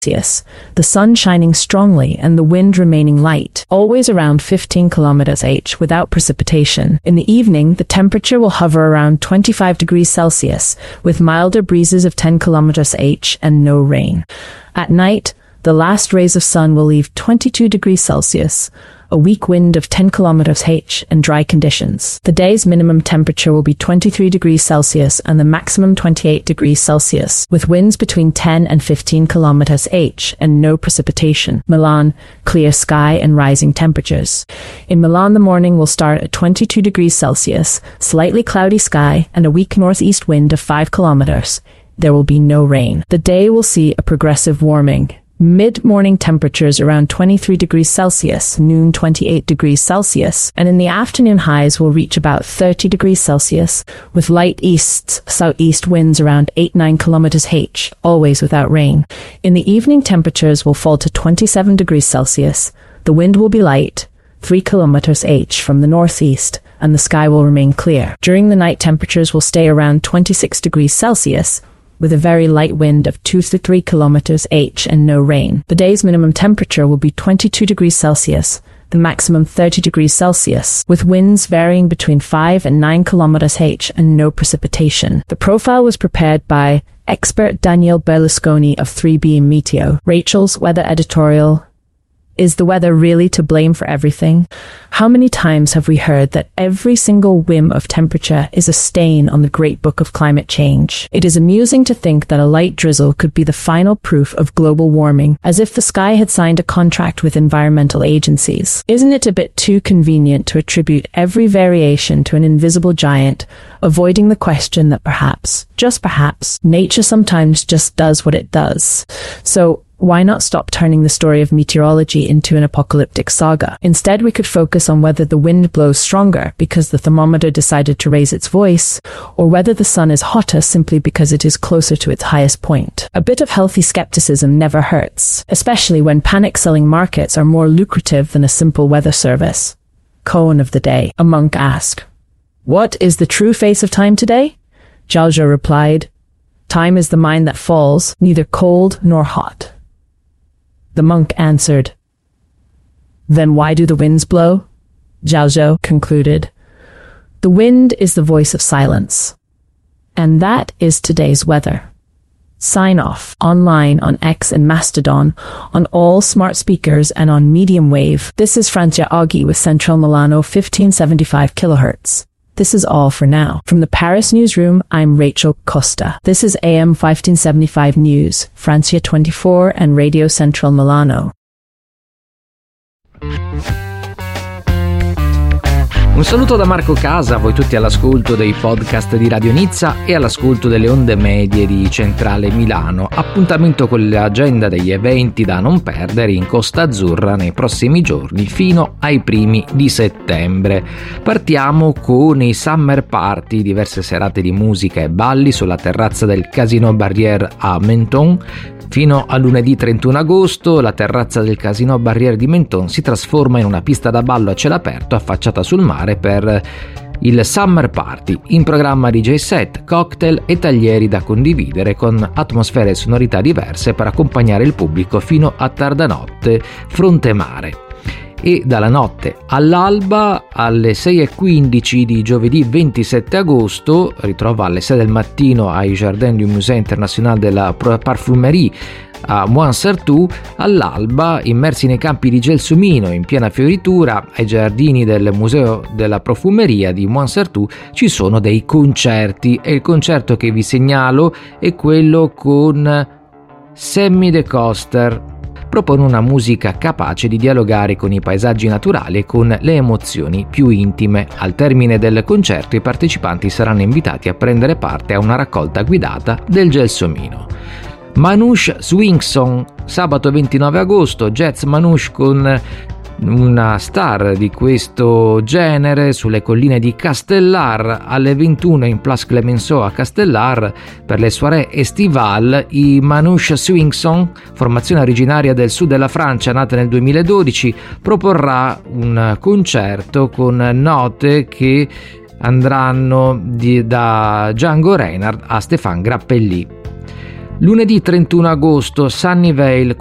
the sun shining strongly and the wind remaining light, always around 15 km/h without precipitation. In the evening, the temperature will hover around 25 degrees Celsius, with milder breezes of 10 km/h and no rain. At night, the last rays of sun will leave 22 degrees Celsius, a weak wind of 10 km/h and dry conditions. The day's minimum temperature will be 23 degrees Celsius and the maximum 28 degrees Celsius, with winds between 10 and 15 km/h and no precipitation. Milan, clear sky and rising temperatures. In Milan, the morning will start at 22 degrees Celsius, slightly cloudy sky and a weak northeast wind of 5 kilometers. There will be no rain. The day will see a progressive warming. Mid-morning temperatures around 23 degrees Celsius, noon 28 degrees Celsius, and in the afternoon highs will reach about 30 degrees Celsius, with light east-southeast winds around 8-9 km/h, always without rain. In the evening, temperatures will fall to 27 degrees Celsius. The wind will be light, 3 km/h from the northeast, and the sky will remain clear. During the night, temperatures will stay around 26 degrees Celsius, with a very light wind of 2 to 3 km/h and no rain. The day's minimum temperature will be 22 degrees Celsius, the maximum 30 degrees Celsius, with winds varying between 5 and 9 km/h and no precipitation. The profile was prepared by expert Daniel Berlusconi of 3B Meteo. Rachel's weather editorial. Is the weather really to blame for everything? How many times have we heard that every single whim of temperature is a stain on the great book of climate change? It is amusing to think that a light drizzle could be the final proof of global warming, as if the sky had signed a contract with environmental agencies. Isn't it a bit too convenient to attribute every variation to an invisible giant, avoiding the question that perhaps, just perhaps, nature sometimes just does what it does? So, why not stop turning the story of meteorology into an apocalyptic saga? Instead, we could focus on whether the wind blows stronger because the thermometer decided to raise its voice, or whether the sun is hotter simply because it is closer to its highest point. A bit of healthy skepticism never hurts, especially when panic-selling markets are more lucrative than a simple weather service. Koan of the day. A monk asked, "What is the true face of time today?" Jaljo replied, "Time is the mind that falls, neither cold nor hot." The monk answered, "Then why do the winds blow?" Jaljo concluded, "The wind is the voice of silence." And that is today's weather. Sign off online on X and Mastodon, on all smart speakers and on medium wave. This is Francia Aghi with Central Milano 1575 kHz. This is all for now. From the Paris newsroom, I'm Rachel Costa. This is AM 1575 News, Francia 24 and Radio Central Milano. Un saluto da Marco Casa, voi tutti all'ascolto dei podcast di Radio Nizza e all'ascolto delle onde medie di Centrale Milano. Appuntamento con l'agenda degli eventi da non perdere in Costa Azzurra nei prossimi giorni fino ai primi di settembre. Partiamo con i Summer Party, diverse serate di musica e balli sulla terrazza del Casino Barrière a Menton. Fino a lunedì 31 agosto la terrazza del Casino Barrière di Menton si trasforma in una pista da ballo a cielo aperto affacciata sul mare per il Summer Party. In programma DJ set, cocktail e taglieri da condividere con atmosfere e sonorità diverse per accompagnare il pubblico fino a tarda notte fronte mare. E dalla notte all'alba alle 6:15 di giovedì 27 agosto, ritrova alle 6 del mattino ai Jardin du Musée International de la Parfumerie a Montserrat, all'alba, immersi nei campi di gelsomino in piena fioritura, ai giardini del Museo della Profumeria di Montserrat ci sono dei concerti e il concerto che vi segnalo è quello con Sammy the Coaster. Propone una musica capace di dialogare con i paesaggi naturali e con le emozioni più intime. Al termine del concerto i partecipanti saranno invitati a prendere parte a una raccolta guidata del gelsomino. Manouche Swing Song, sabato 29 agosto, jazz Manouche con una star di questo genere sulle colline di Castellar alle 21 in Place Clemenceau a Castellar per le soirée estivale. I Manouche Swing Song, formazione originaria del sud della Francia nata nel 2012, proporrà un concerto con note che andranno da Django Reinhardt a Stéphane Grappelli. Lunedì 31 agosto, Sunnyvale